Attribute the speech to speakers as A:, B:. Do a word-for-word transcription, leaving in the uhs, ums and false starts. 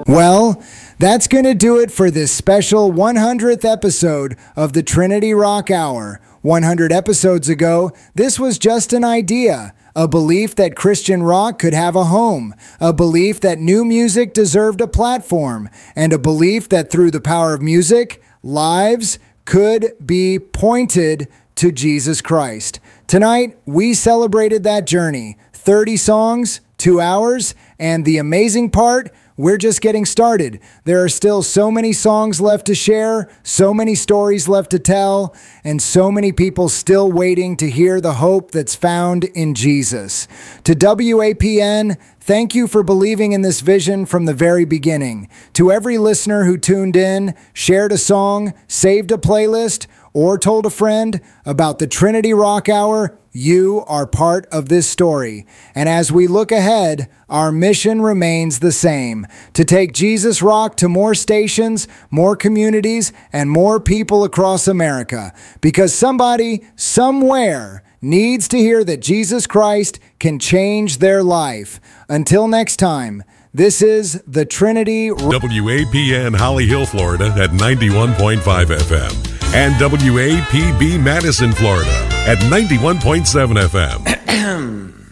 A: Well, that's going to do it for this special one hundredth episode of the Trinity Rock Hour. one hundred episodes ago, this was just an idea, a belief that Christian rock could have a home, a belief that new music deserved a platform, and a belief that through the power of music, lives could be pointed to Jesus Christ. Tonight, we celebrated that journey. thirty songs, two hours, and the amazing part, we're just getting started. There are still so many songs left to share, so many stories left to tell, and so many people still waiting to hear the hope that's found in Jesus. To W A P N, thank you for believing in this vision from the very beginning. To every listener who tuned in, shared a song, saved a playlist, or told a friend about the Trinity Rock Hour, you are part of this story. And as we look ahead, our mission remains the same: to take Jesus Rock to more stations, more communities, and more people across America. Because somebody, somewhere, needs to hear that Jesus Christ can change their life. Until next time, this is the Trinity...
B: W A P N Holly Hill, Florida at ninety-one point five F M. And W A P B Madison, Florida at ninety-one point seven F M.